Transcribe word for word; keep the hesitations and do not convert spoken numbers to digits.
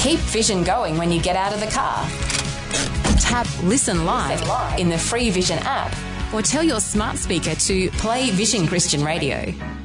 keep Vision going when you get out of the car. Tap Listen Live, Listen Live in the free Vision app, or tell your smart speaker to play Vision Christian Radio.